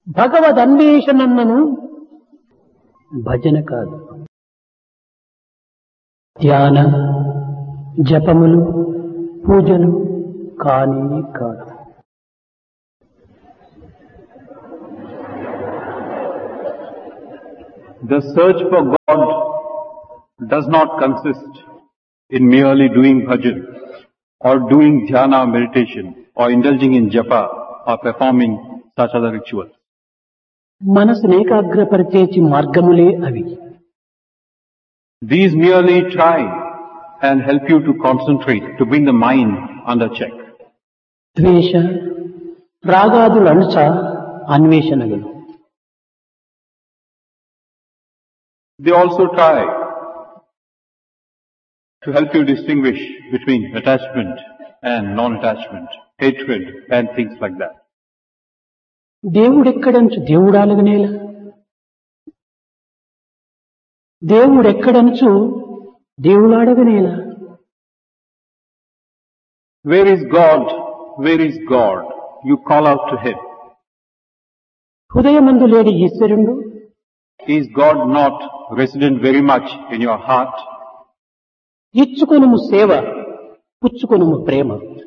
భగవద్ అన్వేషణను భజన కాదు, ధ్యాన జపములు పూజలు కానే కాదు. The search for God does not consist in merely doing bhajan or doing dhyana meditation or indulging in japa or performing such other rituals. మనసును ఏకాగ్రపరిచేచి మార్గములే అవి. These merely try and help you to concentrate, to bring the mind under check. ద్వేష రాగాదుల అంశ అన్వేషణలు. They also try to help you distinguish between attachment and non-attachment, hatred and things like that. దేవుడెక్కడంచు దేవుడాలగనేలా, దేవుడెక్కడంచు దేవుడాడగనేలా. Where is God? Where is God? You call out to Him. హృదయమందు లేడి ఈశ్వరుడు, Is God not resident very much in your heart? ఇచ్చుకొనుము సేవ పుచ్చుకొనుము ప్రేమ.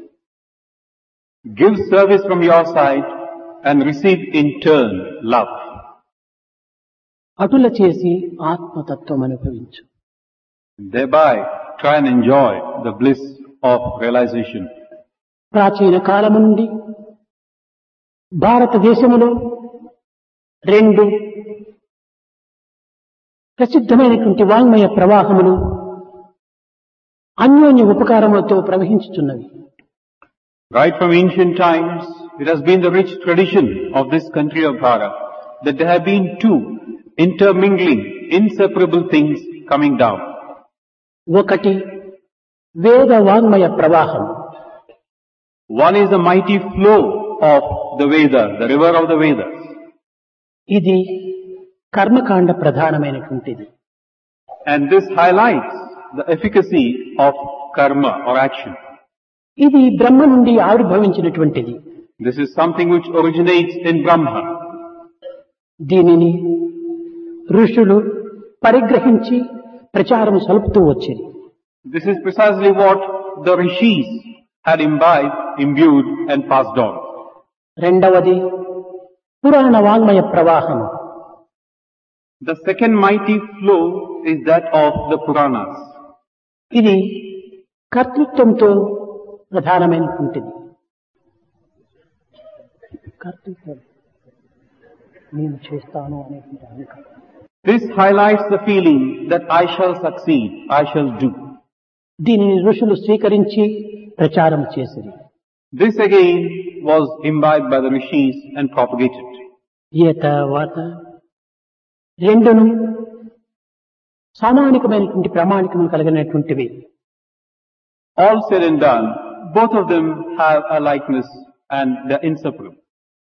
Give service from your side and receive in turn love. అటుల చేసి ఆత్మతత్వం అనుభవించు. Thereby try and enjoy the bliss of realization. ప్రాచీన కాలము నుండి భారతదేశములో రెండు ప్రసిద్ధమైనటువంటి వాంగ్మయ ప్రవాహములు అన్యోన్య ఉపకారములతో ప్రవహించుచున్నవి. Right from ancient times, it has been the rich tradition of this country of Bharat that there have been two intermingling, inseparable things coming down. ఒకటి వేద వాంగ్మయ ప్రవాహం. One is the mighty flow of the Veda, the river of the Vedas. ఇది కర్మకాండ ప్రధానమైనటువంటిది. And this highlights the efficacy of karma or action. ఇది బ్రహ్మ నుండి ఆవిర్భవించినటువంటిది. This is something which originates in Brahma. దీనిని ఋషులు పరిగ్రహించి ప్రచారం సలుపుతూ వచ్చేది. This is precisely what the rishis had imbibed, imbued and passed on. రెండవది పురాణ వాంగ్మయ ప్రవాహం. The second mighty flow is that of the Puranas. ఇది కర్తృత్వంతో ప్రధానమైనటువంటిది. కర్తృత్వం నేను చేస్తాను అనేటువంటి అహంకారం. This highlights the feeling that I shall succeed, I shall do. దీనిని ఋషులు స్వీకరించి ప్రచారం చేసిరి. This again was imbibed by the rishis and propagated. ఏ తర్వాత రెండును సామానికమైనటువంటి ప్రామాణికములు కలిగినటువంటివి. All said and done, both of them have a likeness and they are inseparable.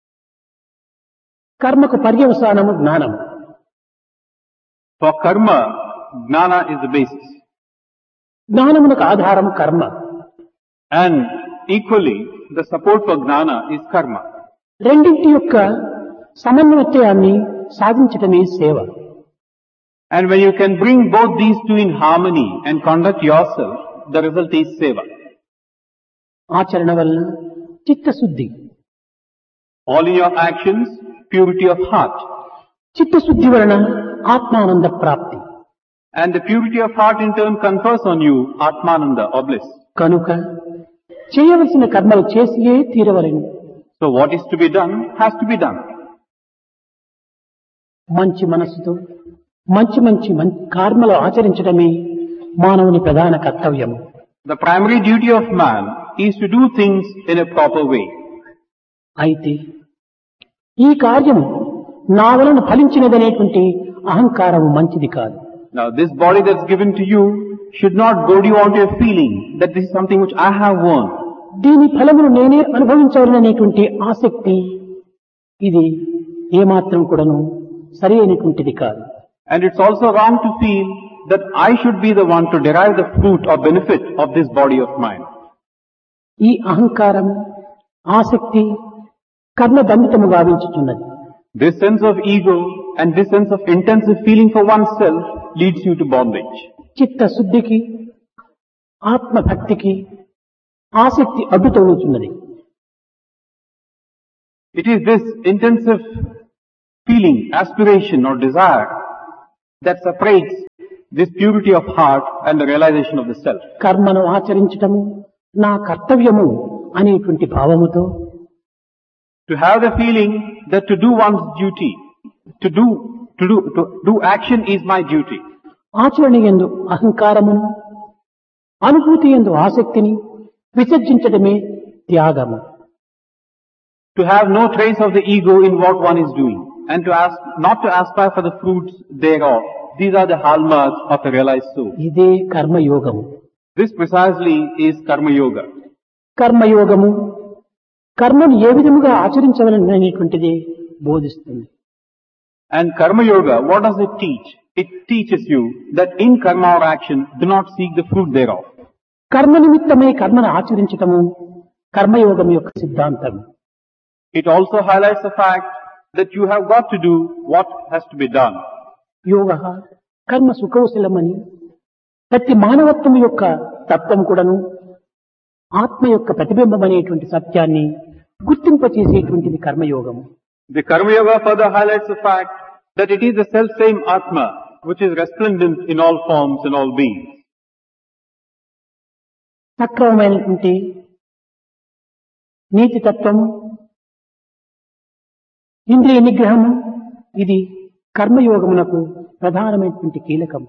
కర్మకు పర్యవసానము జ్ఞానము. For karma, gnana is the basis. జ్ఞానమునకు ఆధారము కర్మ. And equally, the support for gnana is karma. రెండింటి యొక్క సమన్వయాన్ని సాధించటమే సేవ. And when you can bring both these two in harmony and conduct yourself, the result is seva. ఆచరణ వలన చిత్తశుద్ధి. All in your actions, purity of heart. చిత్తశుద్ధి వలన ఆత్మానంద ప్రాప్తి. And the purity of heart in turn confers on you Atmananda or bliss. కనుక చేయవలసిన కర్మలు చేసియే తీరవలెను. So what is to be done has to be done. మంచి మనసుతో మంచి మంచి కర్మలు ఆచరించడమే మానవుని ప్రధాన కర్తవ్యము. The primary duty of man is to do things in a proper way. అయితే ఈ కార్యము నా వలన ఫలించినదనేటువంటి అహంకారము మంచిది కాదు. Now this body that's given to you should not goad you on to a feeling that this is something which I have won. దీని ఫలమును నేనే అనుభవించాలనేటువంటి ఆసక్తి ఇది ఏమాత్రం కూడాను సరి అయినటువంటిది కాదు. And it's also wrong to feel that I should be the one to derive the fruit or benefit of this body of mine. ఈ అహంకారం ఆసక్తి కర్మ బంధితము గావించుతున్నది. This sense of ego and this sense of intensive feeling for oneself leads you to bondage. చిత్త శుద్ధికి ఆత్మభక్తికి ఆసక్తి అడ్డు తగులుతున్నది. It is this intensive feeling, aspiration or desire that separates this purity of heart and the realization of the self. కర్మను ఆచరించటము నా కర్తవ్యము అనేటువంటి భావముతో To have the feeling that to do one's duty, to do action is my duty. ఆచరణ యందు అహంకారమును అనుభూతి యందు ఆసక్తిని విసర్జించడమే త్యాగము. To have no trace of the ego in what one is doing and not to aspire for the fruits thereof. These are the hallmarks of a realized soul. ఇదే కర్మయోగము. This precisely is karma yoga. కర్మయోగము కర్మను ఏ విధముగా ఆచరించవలననేటువంటిది బోధిస్తుంది. And karma yoga, what does it teach? It teaches you that in karma or action, do not seek the fruit thereof. కర్మ నిమిత్తమై కర్మను ఆచరించటము కర్మయోగం యొక్క సిద్ధాంతం. It also highlights the fact that you have got to do what has to be done. యోగ కర్మ సుకౌశలమని ప్రతి మానవత్వం యొక్క తత్వం కూడాను ఆత్మ యొక్క ప్రతిబింబం అనేటువంటి సత్యాన్ని గుర్తింపచేసేటువంటిది కర్మయోగము. The karma yoga further highlights the fact that it is the self-same Atma which is resplendent in all forms and all beings. సక్రమమైనటువంటి నీతి తత్వము, ఇంద్రియ నిగ్రహము ఇది కర్మయోగమునకు ప్రధానమైనటువంటి కీలకము.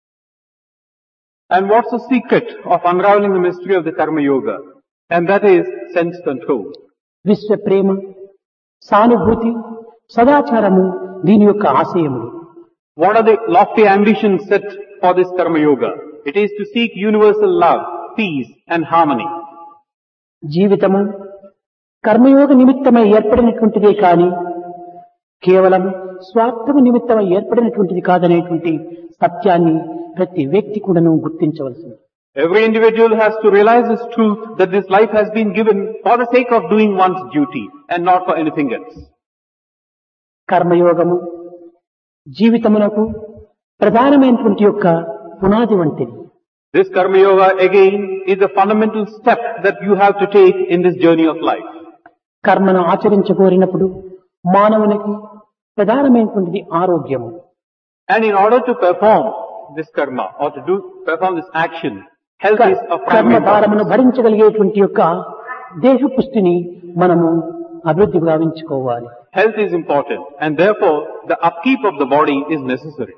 And what's the secret of unraveling the mystery of the karma yoga? And that is sense control. విశ్వ ప్రేమ, సానుభూతి, సదాచారము దీని యొక్క ఆశయములు. What are the lofty ambitions set for this karma yoga? It is to seek universal love, peace and harmony. జీవితము కర్మయోగ నిమిత్తమై ఏర్పడినటువంటిదే కాని కేవలం స్వార్థము నిమిత్తమై ఏర్పడినటువంటిది కాదనేటువంటి సత్యాన్ని ప్రతి వ్యక్తి కూడాను గుర్తించవలసింది. Every individual has to realize this truth that this life has been given for the sake of doing one's duty and not for anything else. కర్మయోగము జీవితమునకు ప్రధానమైనటువంటి యొక్క పునాది వంటిది. This karma yoga again is a fundamental step that you have to take in this journey of life. కర్మను ఆచరించకోరినప్పుడు మానవునికి ప్రధానమైనటువంటిది ఆరోగ్యము. And in order to perform this karma or to perform this action, health is of కర్మ primary importance. భారమును భరించగలిగేటువంటి యొక్క దేహ పుష్టిని మనము అభివృద్ధి గావించుకోవాలి. Health is important and therefore the upkeep of the body is necessary.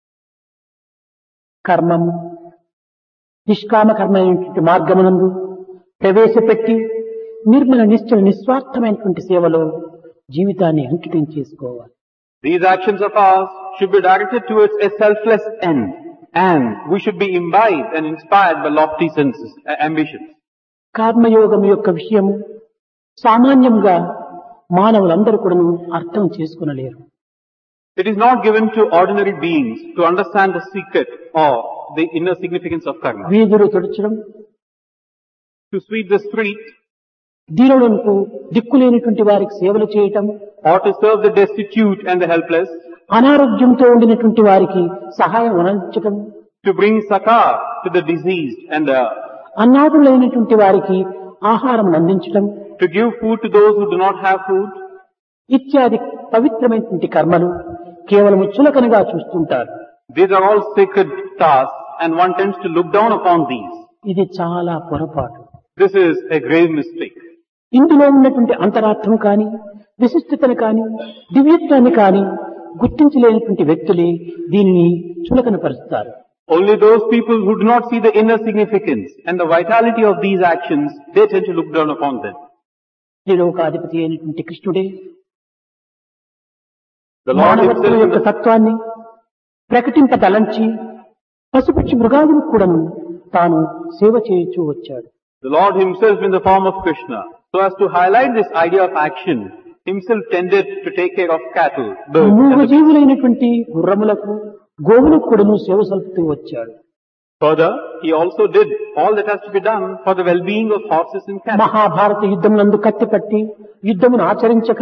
కర్మము నిష్కామ కర్మైనటువంటి మార్గమునందు ప్రవేశపెట్టి నిర్మల నిశ్చల నిస్వార్థమైనటువంటి సేవలో జీవితాన్ని అంకితం చేసుకోవాలి. These actions of ours should be directed towards a selfless end, and we should be imbibed and inspired by lofty senses, ambitions. కర్మయోగం యొక్క విషయము సామాన్యంగా మానవులందరూ కూడా అర్థం చేసుకునలేరు. It is not given to ordinary beings to understand the secret or the inner significance of karma. వీధులు తుడచడం, To sweep the street దీనులకు దిక్కులేనటువంటి వారికి సేవలు చేయటం, or to serve the destitute and the helpless, అనారోగ్యంతో ఉండినటువంటి వారికి సహాయం అందించటం, to bring succor to the diseased and అన్నాథులైనటువంటి వారికి ఆహారం అందించటం, to give food to those who do not have food. ఇత్యాది పవిత్రమైనటువంటి కర్మలు కేవలం చులకనగా చూస్తుంటారు. These are all sacred tasks and one tends to look down upon these. ఇది చాలా పొరపాటు. This is a grave mistake. ఇందులో ఉన్నటువంటి అంతరార్థం కాని విశిష్టతను కాని దివ్యత్వాన్ని కాని గుర్తించలేనటువంటి వ్యక్తులే దీనిని చులకన పరుస్తారు. Only those people who do not see the inner significance and the vitality of these actions, they tend to look down upon them. త్రిలోకాధిపతి అయినటువంటి కృష్ణుడే The Lord మానవత్వం యొక్క himself, తత్వాన్ని ప్రకటింపదలంచి పశుపక్షి మృగాదులకు కూడాను తాను సేవ చేయుచూ వచ్చాడు. the Lord himself in the form of Krishna, so as to highlight this idea of action, himself tended to take care of cattle, birds, and the beasts. మూగజీవులైనటువంటి గుర్రములకు గోవులకు కూడాను సేవ సల్పుతూ వచ్చాడు. Further, he also did all that has to be done for the well-being of horses and cattle. Mahabharata యుద్ధం నందు కత్తిపట్టి యుద్ధమును ఆచరించక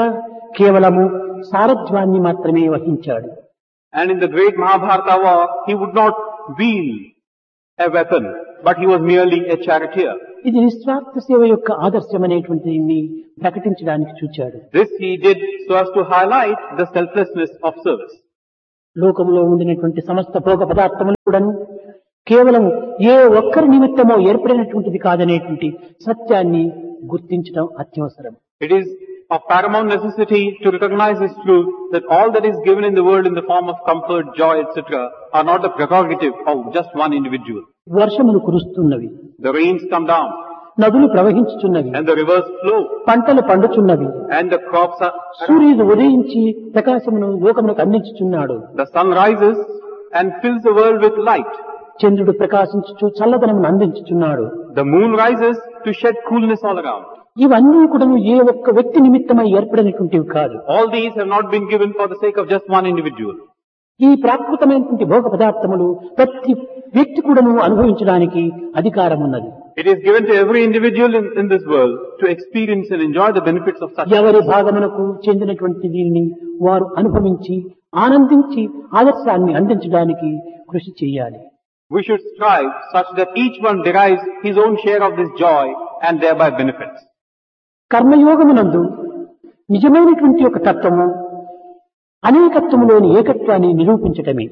కేవలము సారథ్యాన్ని మాత్రమే వహించాడు. And in the great Mahabharata war, he would not wield a weapon, but he was merely a charioteer. ఇది నిస్వార్థ సేవ యొక్క ఆదర్శం అనేటువంటిది ప్రకటించడానికి చూచాడు. This he did so as to highlight the selflessness of service. లోకంలో ఉండినటువంటి సమస్త భోగ పదార్థములు కూడాను కేవలం ఏ ఒక్కరి నిమిత్తమో ఏర్పడినటువంటిది కాదనేటువంటి సత్యాన్ని గుర్తించడం అత్యవసరం. It is of paramount necessity to recognize this truth that all that is given in the world in the form of comfort, joy, etc. are not the prerogative of just one individual. వర్షములు కురుస్తున్నవి, The rains come down నదులు ప్రవహించుచున్నవి, and the rivers flow పంటలు పండుచున్నవి, and the crops are... సూర్యుడు ఉదయించి ప్రకాశమును లోకమునకు అందించుచున్నాడు. The sun rises and fills the world with light. చంద్రుడు ప్రకాశించుచు చల్లదనమును అందించుచున్నాడు. The moon rises to shed coolness all around. ఇవన్నీ కూడా ఏ ఒక్క వ్యక్తి నిమిత్తమై ఏర్పడినటువంటివి కాదు. All these have not been given for the sake of just one individual. ఈ ప్రాకృతమైనటువంటి భోగ పదార్థములు ప్రతి వ్యక్తి కూడాను అనుభవించడానికి అధికారం ఉన్నది. It is given to every individual in this world to experience and enjoy the benefits of such. ఎవరి భాగమునకు చెందినటువంటి దీనిని వారు అనుభవించి ఆనందించి ఆదర్శాన్ని అందించడానికి కృషి చేయాలి. We should strive such that each one derives his own share of this joy and thereby benefits. కర్మయోగమునందు నిజమైనటువంటి ఒక తత్వము అనేకత్వములోని ఏకత్వాన్ని నిరూపించటమే.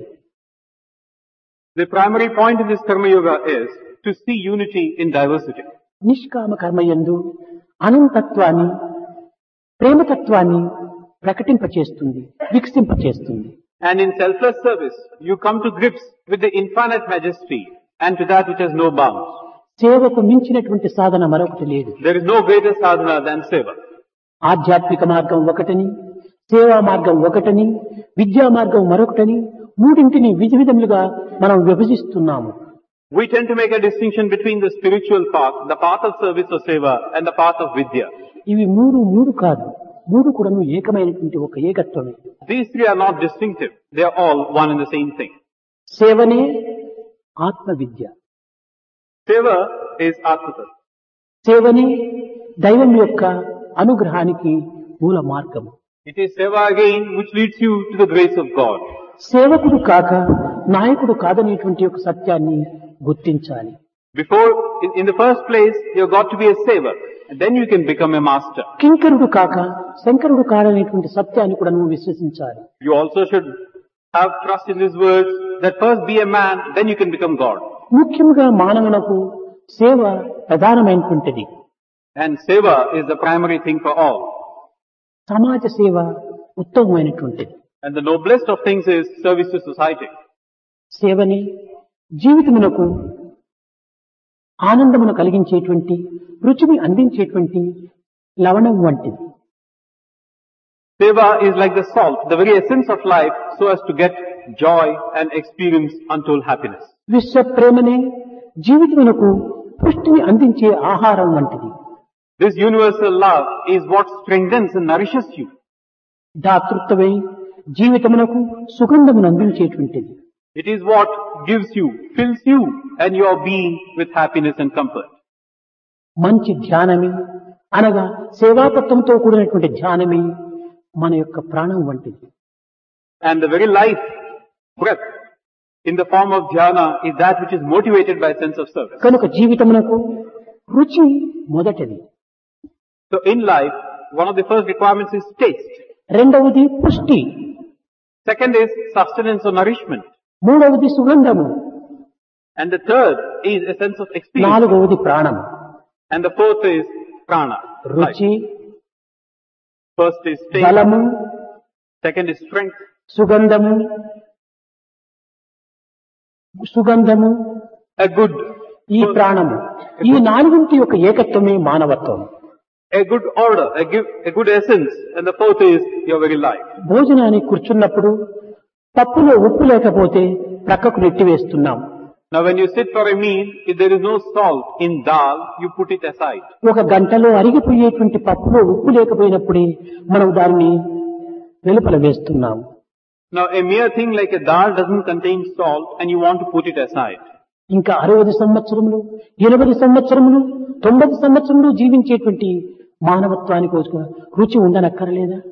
The primary point in this Karma Yoga is to see unity in diversity. నిష్కామ కర్మయందు అనంతత్వాన్ని ప్రేమతత్వాన్ని ప్రకటింపచేస్తుంది, వికసింపచేస్తుంది. And in selfless service, you come to grips with the infinite majesty and to that which has no bounds. సేవకు మించినటువంటి సాధన మరొకటి లేదు. There is no greater sadhana than seva. ఆధ్యాత్మిక మార్గం ఒకటని, సేవా మార్గం ఒకటని, విద్యా మార్గం మరొకటని, మూడింటిని విధి విధములుగా మనం విభజిస్తున్నాము. We tend to make a distinction between the spiritual path, the path of service or seva, and the path of vidya. ఇవి మూడు కాదు, మూడు కూడాను ఏకమైనటువంటి ఒక ఏకత్వమే. These three are not distinctive. They are all one and the same thing. సేవనే ఆత్మ విద్య, Seva is Atmatattva. సేవనే దైవం యొక్క అనుగ్రహానికి మూల మార్గము. It is seva again which leads you to the grace of God. సేవకుడు కాక నాయకుడు కాదనేటువంటి ఒక సత్యాన్ని గుర్తించాలి. Before, in the first place, you've got to be a saver. And then you can become a master. కింకరుడు కాక శంకరుడు కాదనేటువంటి సత్యాన్ని కూడా నువ్వు విశ్వసించాలి. You also should have trust in these words that first be a man, then you can become God. ముఖ్యంగా మానవునకు సేవ ప్రధానమైనటువంటిది. And seva is the primary thing for all. సమాజ సేవ ఉత్తమమైనటువంటిది. And the noblest of things is service to society. సేవని జీవితమునకు ఆనందమును కలిగించేటువంటి, రుచిని అందించేటువంటి లవణం వంటిది. Seva is like the salt, the very essence of life, so as to get joy and experience untold happiness. విశ్వ ప్రేమనే జీవితమునకు పుష్టిని అందించే ఆహారం వంటిది. This universal love is what strengthens and nourishes you. దాతృత్వమై జీవితమునకు సుగంధమును అందించేటువంటిది. It is what gives you, fills you and your being with happiness and comfort. మంచి ధ్యానమే అనగా సేవాతత్వంతో కూడినటువంటి ధ్యానమే మన యొక్క ప్రాణం వంటిది. And the very life, breath, in the form of dhyana is that which is motivated by sense of service. కనుక జీవితమునకు రుచి మొదటిది. So in life, one of the first requirements is taste. రెండవది పుష్టి, Second is sustenance or nourishment. మూడవది సుగంధము, And the third is a sense of experience. నాలుగవది ప్రాణం. And the fourth is prana. Life. రుచి, First is taste. బలము, Second is strength. సుగంధము, A good, ఈ ప్రాణము, ఈ నాలుగింటి యొక్క ఏకత్వమే మానవత్వం. a good order, a good essence. And the fourth is your very life. భోజనానికి కూర్చున్నప్పుడు పప్పులో ఉప్పు లేకపోతే ప్రక్కకు నెట్టివేస్తున్నాం. Now when you sit for a meal, if there is no salt in dal, you put it aside. ఒక గంటలో అరిగిపోయేటువంటి పప్పులో ఉప్పు లేకపోయినప్పుడే మనం దాన్ని వెలుపల వేస్తున్నాం. Now a mere thing like a dal doesn't contain salt and you want to put it aside. ఇంకా 60 సంవత్సరములు, 80 సంవత్సరములు, 90 సంవత్సరములు జీవించేటువంటి మానవత్వానికి రుచి ఉండనక్కర్లేదా?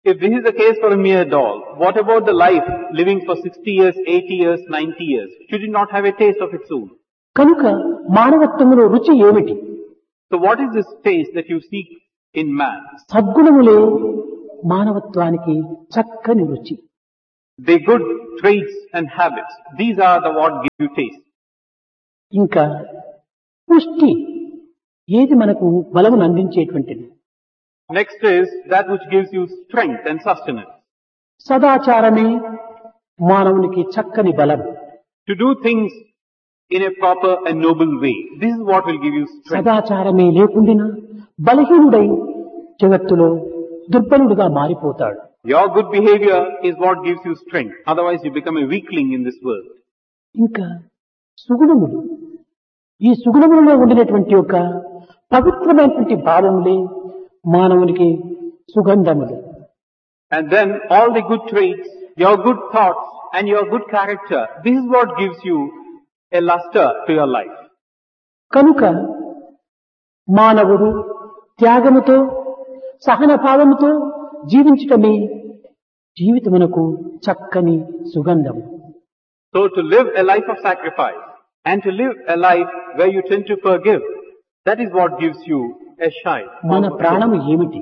If this is the case for a mere doll, what about the life living for 60 years, 80 years, 90 years? Should it not have a taste of its own? కనుక మానవత్వములో రుచి ఏమిటి? So what is this taste that you seek in man? సద్గుణములే మానవత్వానికి చక్కని రుచి. The good traits and habits. These are the what give you taste. ఇంకా పుష్టి ఏది మనకు బలమును అందించేటువంటిది. Next is that which gives you strength and sustenance. సదాచారమే మానవునికి చక్కని బలం. To do things in a proper and noble way. This is what will give you strength. సదాచారమే లేకుండా బలహీనుడై జగత్తులో దుర్బలుడుగా మారిపోతాడు. Your good behavior is what gives you strength. Otherwise you become a weakling in this world. ఇంకా సుగుణములు, ఈ సుగుణములలో ఉండినటువంటి యొక్క పవిత్రమైనటువంటి భావములే మానవునికి సుగంధములు. And then all the good traits, your good thoughts and your good character, this is what gives you a luster to your life. కనుక మానవుడు త్యాగముతో సహన భావముతో జీవించటమే జీవితమునకు చక్కని సుగంధం. So to live a life of sacrifice and to live a life where you tend to forgive, that is what gives you a shine. మన ప్రాణము ఏమిటి?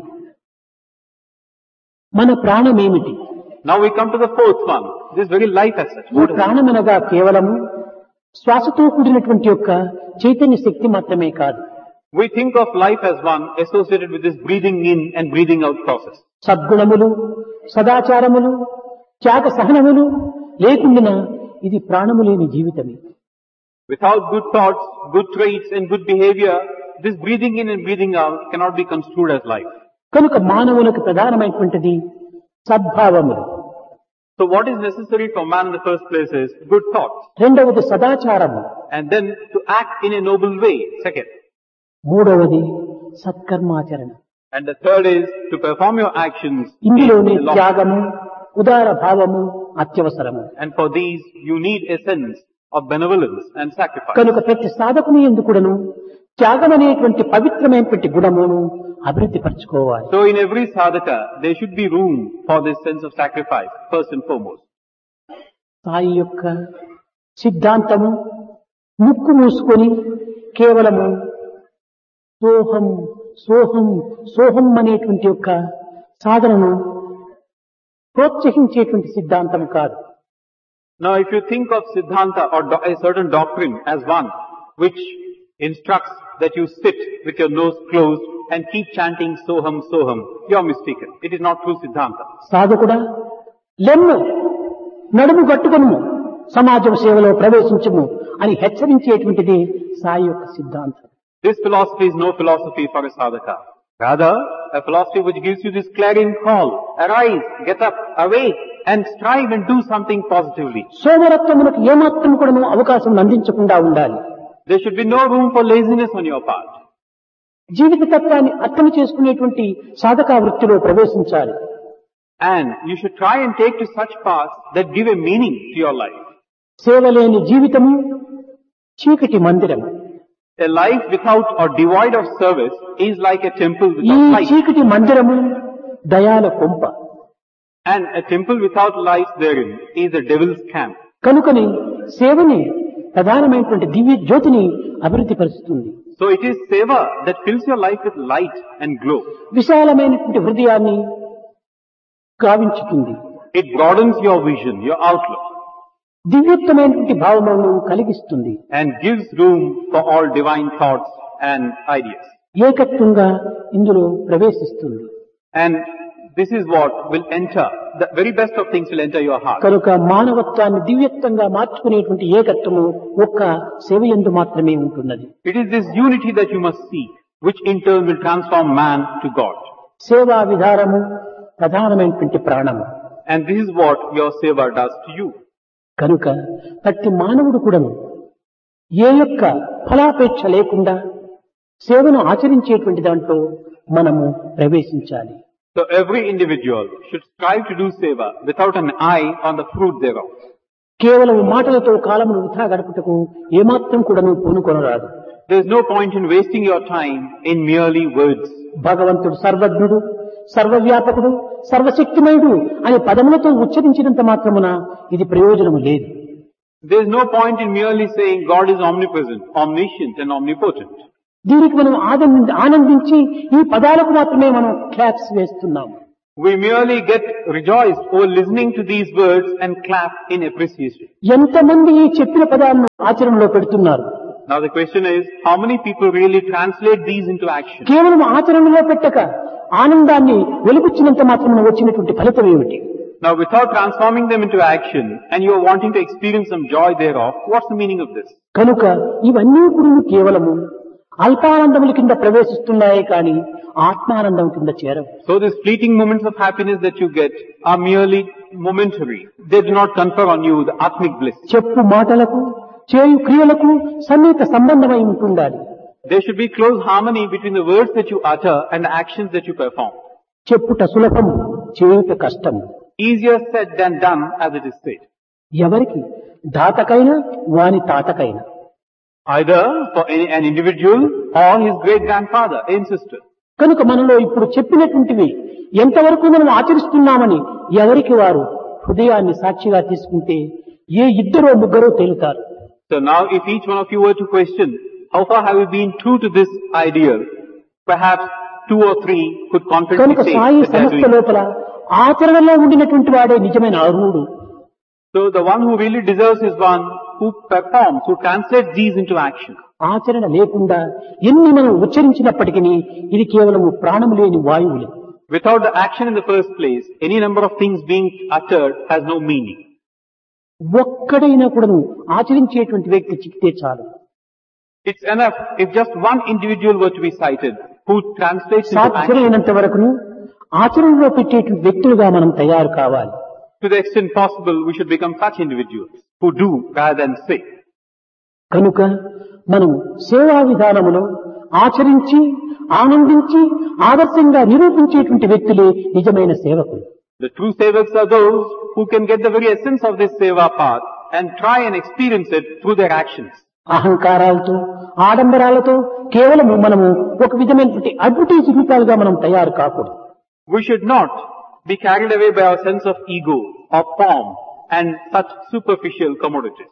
మన ప్రాణం ఏమిటి? Now we come to the fourth one. This very life as such. ఈ What is it? ప్రాణమనగా కేవలము శ్వాసతో కూడినటువంటి యొక్క చైతన్య శక్తి మాత్రమే కాదు. We think of life as one associated with this breathing in and breathing out process. సద్గుణములు, సదాచారములు, త్యాగ సహనములు లేకుండా ఇది ప్రాణము లేని జీవితమే. Without good thoughts, good traits and good behavior, this breathing in and breathing out cannot be construed as life. కనుక మానవులకు ప్రధానమైనటువంటిది సద్భావములు. So what is necessary for man in the first place is good thoughts. రెండవది సదాచారము. And then to act in a noble way, second. మూడవది సత్కర్మాచరణ. And the third is to perform your actions in ఇందులోనే the long. త్యాగము, ఉదార భావము అత్యవసరము. And for these you need a sense of benevolence and sacrifice. కనుక ప్రతి సాధకుని ఎందుకుడను త్యాగం అనేటువంటి పవిత్రమైనటువంటి గుణమును అభివృద్ధి పరచుకోవాలి. So in every sadhaka, there should be room for this sense of sacrifice, first and foremost. Sai యొక్క సిద్ధాంతము ముక్కు మూసుకొని కేవలము సోహం సోహం సోహం అనేటువంటి యొక్క సాధనను ప్రోత్సహించేటువంటి సిద్ధాంతం కాదు. Now if you think of Siddhanta or a certain doctrine as one which instructs that you sit with your nose closed and keep chanting Soham Soham, you are mistaken. It is not true Siddhanta. సాధకుడా లెమ్ము నడుము గట్టుకొనుము సమాజం సేవలో ప్రవేశించము అని హెచ్చరించేటువంటిది సాయి యొక్క సిద్ధాంతం. This philosophy is no philosophy for a sadhaka. Rather, a philosophy which gives you this clarion call, arise, get up, awake, and strive and do something positively. సోమరత్వములకు ఏమాత్రం కూడా అవకాశం అందించకుండా ఉండాలి. There should be no room for laziness on your part. జీవిత తత్వాన్ని అర్థం చేసుకునేటువంటి సాధకా వృత్తిలో ప్రవేశించాలి. And you should try and take to such paths that give a meaning to your life. సేవ లేని జీవితము చీకటి మందిరము. A life without or devoid of service is like a temple ఈ without light. చీకటి మందిరము దయాల కొంప. And a temple without light therein is a devil's camp. కనుకని సేవని ప్రధానమైనటువంటి దివ్య జ్యోతిని అభివృద్ధి పరుస్తుంది. So it is seva that fills your life with light and glow. విశాలమైనటువంటి హృదయాన్ని గావించుతుంది. It broadens your vision, your outlook, దివ్యత్వమైనటువంటి భావములను కలిగిస్తుంది. and gives room for all divine thoughts and ideas. ఏకత్వంగా ఇందులో ప్రవేశిస్తుంది. And this is what will enter, the very best of things will enter your heart. కనుక మానవత్వాన్ని దివ్యత్వంగా మార్చుకునేటువంటి ఏకత్వము ఒక్క సేవయందు మాత్రమే ఉంటున్నది. It is this unity that you must seek, which in turn will transform man to God. సేవా విధానము ప్రధానమైనటువంటి ప్రాణము. And this is what your seva does to you. కనుక ప్రతి మానవుడు కూడాను ఏ యొక్క ఫలాపేక్ష లేకుండా సేవను ఆచరించేటువంటి దాంట్లో మనము ప్రవేశించాలి. So every individual should strive to do seva without an eye on the fruit thereof. కేవలం మాటలతో కాలమును వృథా గడుపుటకు ఏమాత్రం కూడాను పూనుకొనరాదు. There is no point in wasting your time in merely words. భగవంతుడు సర్వజ్ఞుడు, సర్వవ్యాపకుడు, సర్వశక్తిమయుడు అనే పదములతో ఉచ్చరించినంత మాత్రమున ఇది ప్రయోజనము లేదు. There is no point in merely saying God is omnipresent, omniscient and omnipotent. దీనికి మనం ఆనందించి ఈ పదాలకు మాత్రమే మనం క్లాప్స్ వేస్తున్నాము. We merely get rejoiced over listening to these words and clap in appreciation. ఎంతమంది ఈ చెప్పిన పదాలను ఆచరణలో పెడుతున్నారు? Now the question is, how many people really translate these into action? కేవలం ఆచరణలో పెట్టక ఆనందాన్ని వెలుగుచ్చినంత మాత్రమున వచ్చినటువంటి ఫలితం ఏమిటి? Now without transforming them into action and you are wanting to experience some joy thereof, what's the meaning of this? కనుక ఇవన్నీ కూడా కేవలము అల్పానందముల కింద ప్రవేశిస్తున్నాయి కానీ ఆత్మానందం కింద చేరవు. So these fleeting moments of happiness that you get are merely momentary. They do not confer on you the atmic bliss. చెప్పు మాటలకు చేయు క్రియలకు సన్నిహిత సంబంధమై ఉంటుండాలి. There should be close harmony between the words that you utter and the actions that you perform. చెప్పుట సులభము, చేయుట కష్టము. Easier said than done, as it is said. ఎవరికి? దాతకైనా వాని తాతకైనా. Either for an individual or his great-grandfather and sister. కనుక మనలో ఇప్పుడు చెప్పినటువంటివి ఎంతవరకు మనం ఆచరిస్తున్నామని ఎవరికి వారు హృదయాన్ని సాక్షిగా తీసుకుంటే ఏ ఇద్దరో ముగ్గురో తేలుతారు. So now if each one of you were to question, how far have you been true to this ideal? Perhaps 2 or 3 could confidently కనుక say Sai that they are సంస్థ doing. లోపల ఆచరణలో ఉండినటువంటి వాడే నిజమైన అర్హుడు. So the one who really deserves is one who performs, who translates these into action. ఆచరణ లేకుండా ఎన్ని మనం ఉచ్చరించినప్పటికీ ఇది కేవలము ప్రాణము లేని వాయువులే. Without the action in the first place, any number of things being uttered has no meaning. ఒక్కడైనా కూడాను ఆచరించేటువంటి వ్యక్తి చిక్కితే చాలు. It's enough if just one individual were to be cited who translates into action. సాధ్యమైనంత వరకును ఆచరణలో పెట్టేటువంటి వ్యక్తులుగా మనం తయారు కావాలి. To the extent possible, we should become such individuals who do rather than say. కనుక మనం సేవా విధానములో ఆచరించి ఆనందించి ఆదర్శంగా నిరూపించేటువంటి వ్యక్తులే నిజమైన సేవకులు. The true sevaks are those who can get the very essence of this seva path and try and experience it through their actions. అహంకారాలతో ఆడంబరాలతో కేవలం మనము ఒక విధమైనటువంటి అడ్వర్టైజ్ రూపాలుగా మనం తయారు కాకూడదు. We should not be carried away by our sense of ego or pomp and such superficial commodities.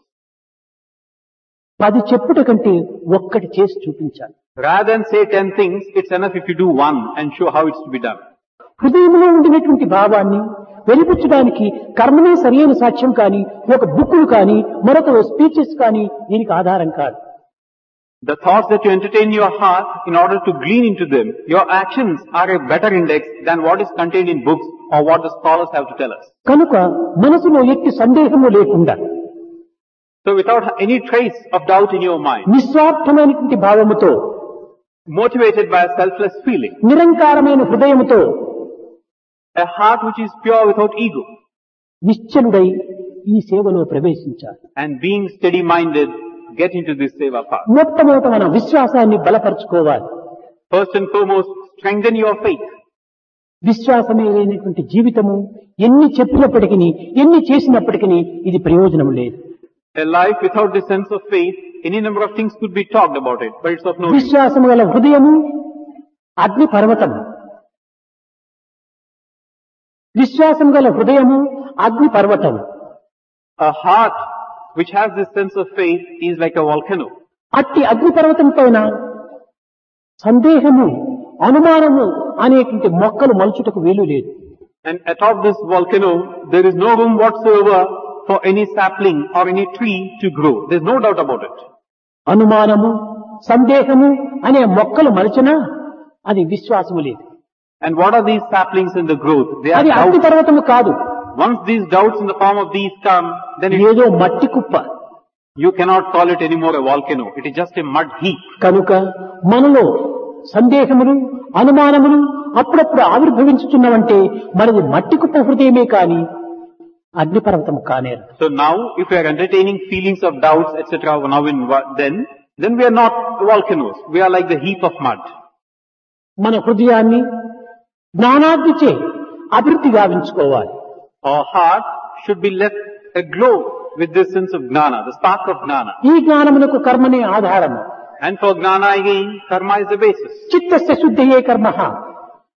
10 చెప్పుట కంటే ఒక్కటి చేసి చూపించాలి. Rather than say 10 things, it's enough if you do one and show how it's to be done. హృదయంలో ఉండినటువంటి భావాన్ని వెలిపుచ్చడానికి కర్మనే సరైన సాక్ష్యం కానీ ఒక బుక్కులు కానీ మరొక స్పీచెస్ కానీ దీనికి ఆధారం కాదు. The thoughts that you entertain in your heart, in order to glean into them, your actions are a better index than what is contained in books or what the scholars have to tell us. కనుక మనసులో ఎట్టి సందేహము లేకుండా So without any trace of doubt in your mind, నిస్వార్థమైనటువంటి భావముతో motivated by a selfless feeling, నిరంకారమైన హృదయముతో a heart which is pure without ego, నిశ్చలుడై ఈ సేవలో ప్రవేశించాలి. and being steady-minded, get into this seva path. మొట్టమొదట మన విశ్వాసాన్ని బలపరుచుకోవాలి. First and foremost, strengthen your faith. విశ్వాసమే లేనటువంటి జీవితము ఎన్ని చెప్పినప్పటికీ ఎన్ని చేసినప్పటికీ ఇది ప్రయోజనం లేదు. A life without the sense of faith, any number of things could be talked about it, but it's of no use. విశ్వాసము గల హృదయము అగ్ని పర్వతము. విశ్వాసం గల హృదయము అగ్ని పర్వతము. A heart which has this sense of faith is like a volcano. అట్టి అగ్ని పర్వతం పైన సందేహము అనుమానము అనేటువంటి మొక్కలు మలుచుటకు వీలు లేదు. And atop this volcano, there is no room whatsoever for any sapling or any tree to grow. There's no doubt about it. అనుమానము సందేహము అనే మొక్కలు మలచినా అది విశ్వాసము లేదు. And what are these saplings in the growth? They are అది అగ్ని doubts. పర్వతము కాదు. Once these doubts in the form of these come, then ఏదో మట్టి కుప్ప. you cannot call it anymore a volcano. It is just a mud heap. కనుక మనలో సందేహములు అనుమానములు అప్పుడప్పుడు ఆవిర్భవించుతున్నవంటే మనది మట్టి కుప్ప హృదయమే కాని అగ్నిపర్వతం కానేరు. So now, if we are entertaining feelings of doubts, etc., now then we are not volcanoes. We are like the heap of mud. మన హృదయాన్ని జ్ఞానాగ్నిచే అభివృద్ధి గావించుకోవాలి. Our heart should be left aglow with this sense of gnana, the spark of gnana. ఈ జ్ఞానమునకు కర్మనే ఆధారము. And for gnana again, karma is the basis. చిత్తస్య శుద్ధియే కర్మః.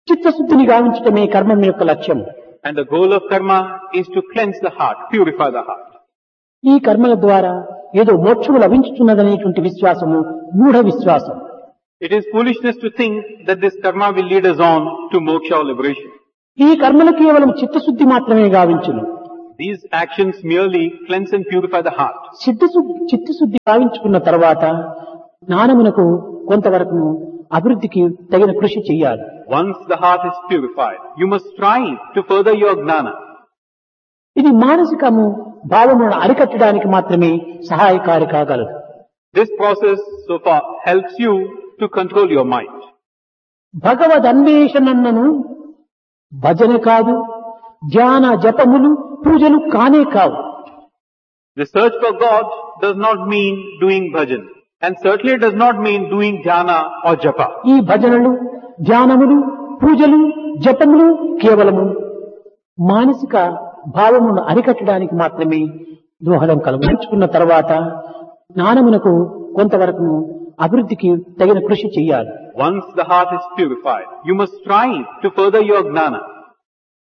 చిత్తశుద్ధిని గావించటమే కర్మం యొక్క లక్ష్యం. And the goal of karma is to cleanse the heart, purify the heart. ఈ కర్మల ద్వారా ఏదో మోక్షము లభించుతున్నదనేటువంటి విశ్వాసము మూఢ విశ్వాసం. It is foolishness to think that this karma will lead us on to moksha or liberation. ఈ కర్మలు కేవలం చిత్తశుద్ధి మాత్రమే గావించును. These actions merely cleanse and purify the heart. చిత్తశుద్ధి గావించుకున్న తర్వాత జ్ఞానమునకు కొంతవరకు అభివృద్ధికి తగిన కృషి చేయాలి. Once the heart is purified, you must strive to further your gnana. ఇది మానసికము భావములను అరికట్టడానికి మాత్రమే సహాయకారి కాగలదు. This process so far helps you to control your mind. భగవద్ అన్వేషణను భజన కాదు, ధ్యాన జపములు పూజలు కానే కావు. The search for God does not mean doing bhajan, and certainly does not mean doing dhyana or japa. ఈ భజనలు, ధ్యానములు, పూజలు, జపములు కేవలము మానసిక భావమును అరికట్టడానికి మాత్రమే దోహదం కలుగుచుకున్న తర్వాత జ్ఞానమునకు కొంతవరకు అభివృద్ధికి తగిన కృషి చేయాలి. Once the heart is purified, you must strive to further your gnana.